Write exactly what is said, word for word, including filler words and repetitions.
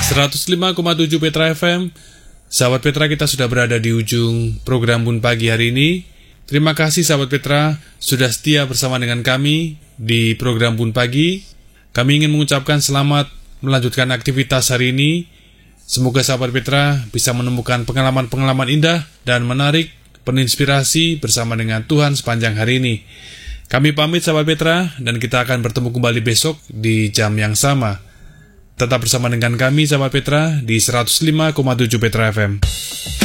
seratus lima koma tujuh Petra F M. Sahabat Petra, kita sudah berada di ujung program Bun Pagi hari ini. Terima kasih sahabat Petra sudah setia bersama dengan kami di program Bun Pagi. Kami ingin mengucapkan selamat melanjutkan aktivitas hari ini. Semoga sahabat Petra bisa menemukan pengalaman-pengalaman indah dan menarik, peninspirasi bersama dengan Tuhan sepanjang hari ini. Kami pamit sahabat Petra, dan kita akan bertemu kembali besok di jam yang sama. Tetap bersama dengan kami sahabat Petra di seratus lima koma tujuh Petra F M.